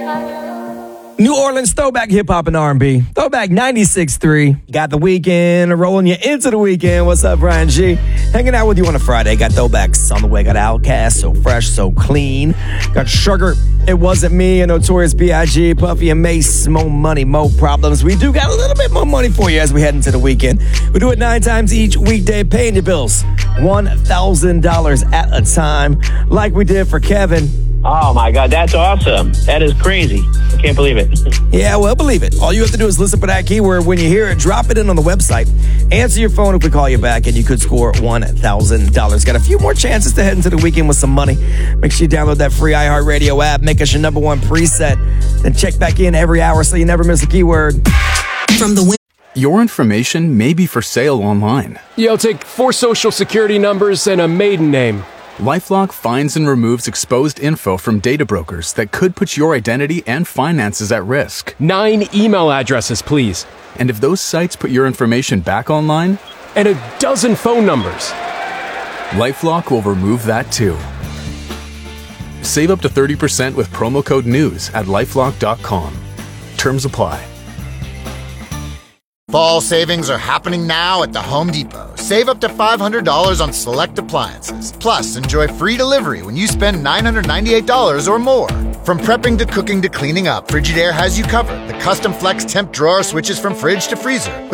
New Orleans throwback hip-hop and R&B. Throwback 96.3. Got the weekend, rolling you into the weekend. What's up, Brian G? Hanging out with you on a Friday. Got throwbacks on the way. Got Outkast, So Fresh, So Clean. Got Sugar, It Wasn't Me, and Notorious B.I.G., Puffy and Mace, Mo Money, Mo Problems. We do got a little bit more money for you as we head into the weekend. We do it 9 times each weekday, paying your bills $1,000 at a time, like we did for Kevin. Oh, my God, that's awesome. That is crazy. I can't believe it. Yeah, well, believe it. All you have to do is listen for that keyword. When you hear it, drop it in on the website. Answer your phone if we call you back, and you could score $1,000. Got a few more chances to head into the weekend with some money. Make sure you download that free iHeartRadio app. Make us your number one preset. Then check back in every hour so you never miss a keyword. From the Your information may be for sale online. Yeah, I'll take 4 social security numbers and a maiden name. LifeLock finds and removes exposed info from data brokers that could put your identity and finances at risk. 9 email addresses, please. And if those sites put your information back online, and a dozen phone numbers, LifeLock will remove that too. Save up to 30% with promo code NEWS at LifeLock.com. Terms apply. Fall savings are happening now at the Home Depot. Save up to $500 on select appliances. Plus, enjoy free delivery when you spend $998 or more. From prepping to cooking to cleaning up, Frigidaire has you covered. The custom flex temp drawer switches from fridge to freezer.